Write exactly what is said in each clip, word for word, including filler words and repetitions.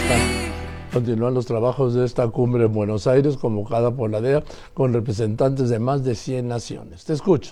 Continúan los trabajos de esta cumbre en Buenos Aires, convocada por la D E A, con representantes de más de cien naciones. Te escucho.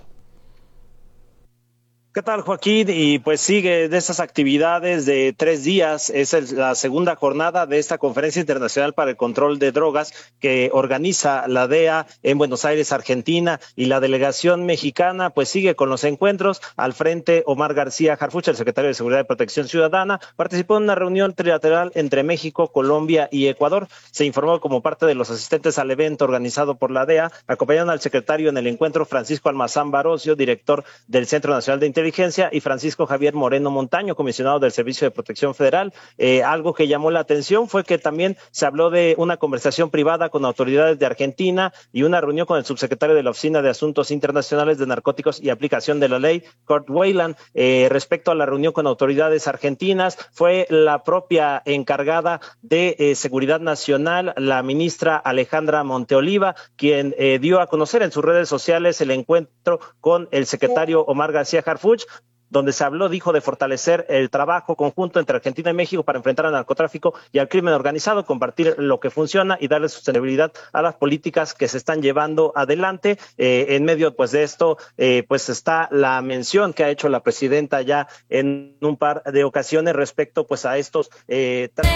¿Qué tal, Joaquín? Y pues sigue de estas actividades de tres días. Es el, la segunda jornada de esta Conferencia Internacional para el Control de Drogas que organiza la D E A en Buenos Aires, Argentina, y la delegación mexicana pues sigue con los encuentros. Al frente, Omar García Harfuch, el secretario de Seguridad y Protección Ciudadana, participó en una reunión trilateral entre México, Colombia y Ecuador. Se informó como parte de los asistentes al evento organizado por la D E A, acompañaron al secretario en el encuentro Francisco Almazán Barocio, director del Centro Nacional de Inteligencia, y Francisco Javier Moreno Montaño, comisionado del Servicio de Protección Federal. Eh, algo que llamó la atención fue que también se habló de una conversación privada con autoridades de Argentina y una reunión con el subsecretario de la Oficina de Asuntos Internacionales de Narcóticos y Aplicación de la Ley, Kurt Weyland. Eh, respecto a la reunión con autoridades argentinas, fue la propia encargada de eh, Seguridad Nacional, la ministra Alejandra Monteoliva, quien eh, dio a conocer en sus redes sociales el encuentro con el secretario Omar García Harfuch, donde se habló, dijo, de fortalecer el trabajo conjunto entre Argentina y México para enfrentar al narcotráfico y al crimen organizado, compartir lo que funciona y darle sostenibilidad a las políticas que se están llevando adelante. Eh, en medio pues de esto, eh, pues está la mención que ha hecho la presidenta ya en un par de ocasiones respecto pues a estos eh,